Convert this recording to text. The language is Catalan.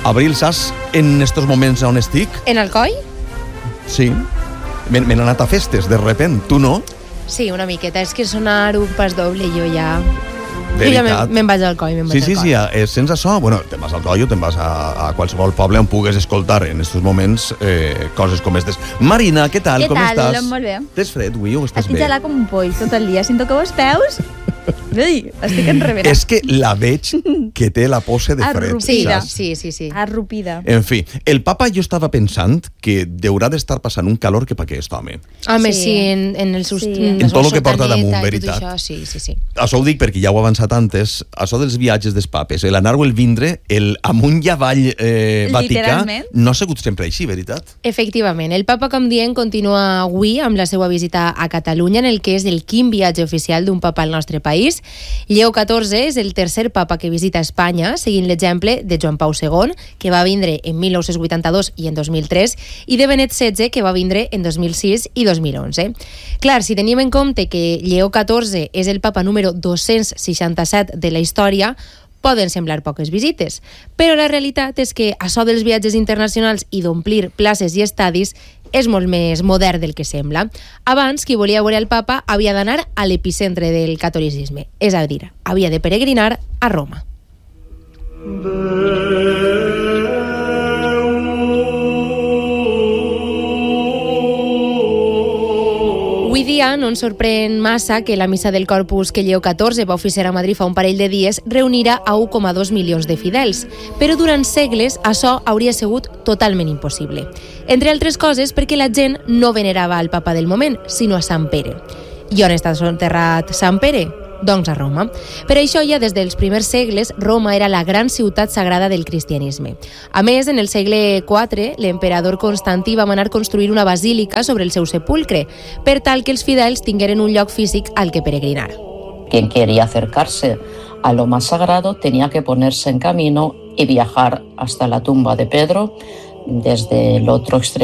Abril, saps en estos moments on estic? En Alcoi? Sí. Me n'he anat a festes, de repent. Tu no? Sí, una miqueta. És que sonar un pas doble i jo ja... Veritat. Me'n vaig al Coi, Sí, sents això? Bueno, te'n vas al Coi o te'n vas a qualsevol poble on pugues escoltar en aquests moments coses com aquestes. Marina, què tal? Com estàs? Què tal? Molt bé. T'és fred avui o estàs Estic bé? gelat com un poll tot el dia. Si em toqueu els peus... Ui, estic enreverada. És que la veig que té la pose de fred. Arrupida. Sí. Arrupida. En fi, el papa jo estava pensant que deurà d'estar passant un calor que pa aquest home. Home, sí, en el Sí. En tot el que porta damunt, veritat. Sí. Això ho dic perquè ja ho he avançat antes, això dels viatges dels papes, l'anar o el vindre, el amunt i avall Vaticà, Literalment. no ha sigut sempre així, veritat? Efectivament, el papa, com dient, continua avui amb la seva visita a Catalunya, en el que és el quin viatge oficial d'un papa al nostre país. Lleó XIV és el tercer papa que visita Espanya, seguint l'exemple de Joan Pau II, que va vindre en 1982 i en 2003, i de Benet XVI, que va vindre en 2006 i 2011. Clar, si tenim en compte que Lleó XIV és el papa número 267 de la història, poden semblar poques visites, però la realitat és que això dels viatges internacionals i d'omplir places i estadis és molt més modern del que sembla. Abans, qui volia veure el papa havia d'anar a l'epicentre del catolicisme, és a dir, havia de peregrinar a Roma. Avui dia no ens sorprèn massa que la missa del Corpus que Lleó XIV va oficiar a Madrid fa un parell de dies reunirà a 1,2 milions de fidels, però durant segles això hauria sigut totalment impossible. Entre altres coses perquè la gent no venerava al papa del moment, sinó a Sant Pere. I on està enterrat Sant Pere? Doncs a Roma. Per això ja des dels primers segles Roma era la gran ciutat sagrada del cristianisme. A més, en el segle IV, l'emperador Constantí va manar construir una basílica sobre el seu sepulcre, per tal que els fidels tingueren un lloc físic al que peregrinar. Quien quería acercarse a lo más sagrado tenía que ponerse en camino y viajar hasta la tumba de Pedro desde el otro extremo